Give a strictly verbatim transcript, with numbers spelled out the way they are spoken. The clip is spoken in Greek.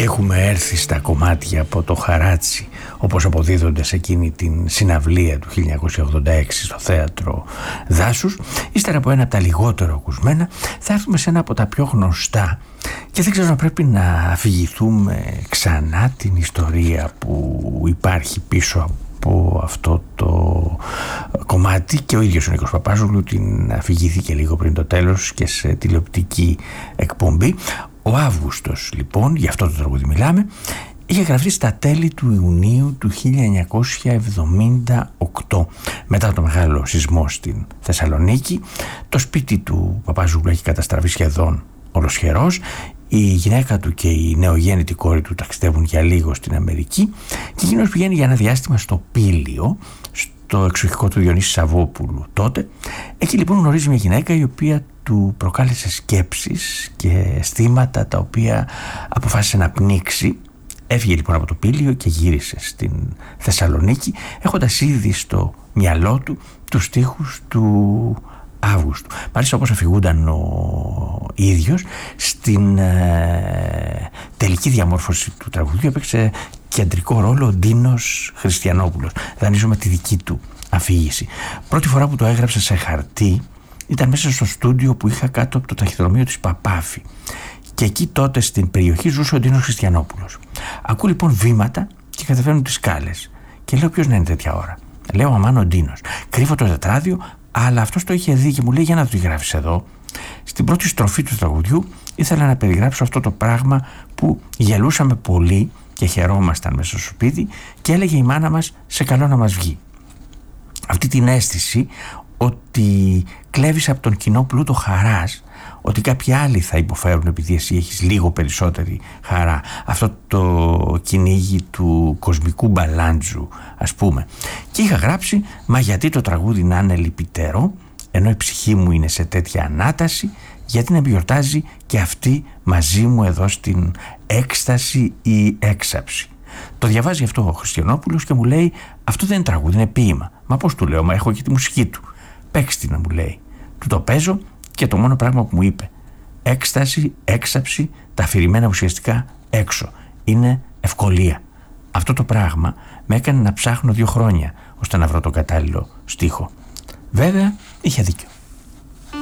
έχουμε έρθει στα κομμάτια από το Χαράτσι όπως αποδίδονται σε εκείνη την συναυλία του χίλια εννιακόσια ογδόντα έξι στο θέατρο Δάσους. Ύστερα από ένα από τα λιγότερο ακουσμένα θα έρθουμε σε ένα από τα πιο γνωστά και δεν ξέρω αν πρέπει να αφηγηθούμε ξανά την ιστορία που υπάρχει πίσω από αυτό το κομμάτι, και ο ίδιος ο Νίκος Παπάζογλου την αφηγήθηκε λίγο πριν το τέλος και σε τηλεοπτική εκπομπή. Ο Αύγουστος λοιπόν, γι' αυτό το τραγούδι μιλάμε, είχε γραφτεί στα τέλη του Ιουνίου του χίλια εννιακόσια εβδομήντα οκτώ. Μετά το μεγάλο σεισμό στην Θεσσαλονίκη, το σπίτι του Παπάζογλου έχει καταστραφεί σχεδόν ολοσχερός. Η γυναίκα του και η νεογέννητη κόρη του ταξιδεύουν για λίγο στην Αμερική και εκείνος πηγαίνει για ένα διάστημα στο Πήλιο, στο εξοχικό του Διονύση Σαββόπουλου τότε. Εκεί λοιπόν γνωρίζει μια γυναίκα η οποία του προκάλεσε σκέψεις και αισθήματα τα οποία αποφάσισε να πνίξει. Έφυγε λοιπόν από το Πήλιο και γύρισε στην Θεσσαλονίκη, έχοντας ήδη στο μυαλό του τους στίχους του Αύγουστου. Μάλιστα, όπως αφηγούνταν ο ίδιος, στην ε, τελική διαμόρφωση του τραγουδιού έπαιξε κεντρικό ρόλο ο Ντίνος Χριστιανόπουλος. Δανείζομαι τη δική του αφήγηση. Πρώτη φορά που το έγραψε σε χαρτί ήταν μέσα στο στούντιο που είχα κάτω από το ταχυδρομείο της Παπάφη. Και εκεί τότε στην περιοχή ζούσε ο Ντίνος Χριστιανόπουλος. Ακούω λοιπόν βήματα και κατεβαίνουν τις σκάλες. Και λέω, ποιος να είναι τέτοια ώρα? Λέω, αμάν ο Ντίνος. Κρύβω το τετράδιο, αλλά αυτός το είχε δει και μου λέει, για να το γράψεις εδώ. Στην πρώτη στροφή του τραγουδιού ήθελα να περιγράψω αυτό το πράγμα που γελούσαμε πολύ και χαιρόμασταν μέσα στο σπίτι και έλεγε η μάνα μας, σε καλό να μας βγει. Αυτή την αίσθηση ότι κλέβεις από τον κοινό πλούτο χαράς, ότι κάποιοι άλλοι θα υποφέρουν επειδή εσύ έχεις λίγο περισσότερη χαρά. Αυτό το κυνήγι του κοσμικού μπαλάντζου, ας πούμε. Και είχα γράψει, μα γιατί το τραγούδι να είναι λυπητερό, ενώ η ψυχή μου είναι σε τέτοια ανάταση, γιατί να γιορτάζει και αυτή μαζί μου εδώ στην έκσταση ή έξαψη. Το διαβάζει αυτό ο Χριστιανόπουλος και μου λέει, αυτό δεν είναι τραγούδι, είναι ποίημα. Μα πώς του λέω, μα έχω και τη μουσική του. Παίξτε να, μου λέει. Του το παίζω και το μόνο πράγμα που μου είπε, έκσταση, έξαψη, τα αφηρημένα ουσιαστικά έξω. Είναι ευκολία. Αυτό το πράγμα με έκανε να ψάχνω δύο χρόνια ώστε να βρω τον κατάλληλο στίχο. Βέβαια, είχε δίκιο.